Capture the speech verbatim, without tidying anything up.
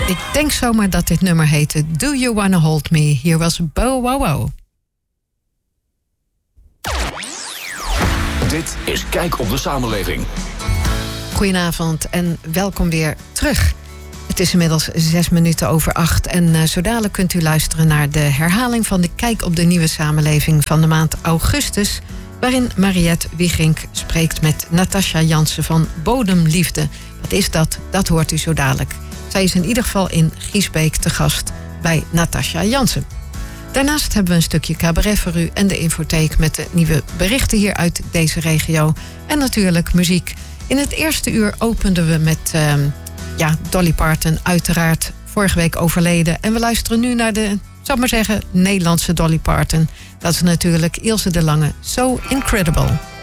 Ik denk zomaar dat dit nummer heette Do You Wanna Hold Me? Hier was Bow Wow Wow. Dit is Kijk op de Samenleving. Goedenavond en welkom weer terug. Het is inmiddels zes minuten over acht en uh, zo dadelijk kunt u luisteren naar de herhaling van de Kijk op de Nieuwe Samenleving van de maand augustus, waarin Mariette Wiegink spreekt met Natasja Jansen van Bodemliefde. Wat is dat? Dat hoort u zo dadelijk. Zij is in ieder geval in Giesbeek te gast bij Natasja Jansen. Daarnaast hebben we een stukje cabaret voor u en de infotheek met de nieuwe berichten hier uit deze regio. En natuurlijk muziek. In het eerste uur openden we met uh, ja, Dolly Parton, uiteraard vorige week overleden. En we luisteren nu naar de, zal ik maar zeggen, Nederlandse Dolly Parton. Dat is natuurlijk Ilse de Lange, So Incredible.